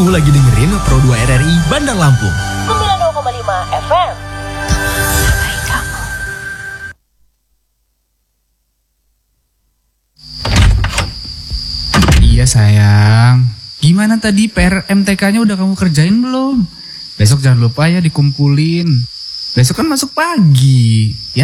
Kamu lagi dengerin Pro 2 RRI Bandar Lampung 92,5 FM. Iya sayang, gimana tadi PR MTK-nya udah kamu kerjain belum? Besok jangan lupa ya dikumpulin. Besok kan masuk pagi, ya.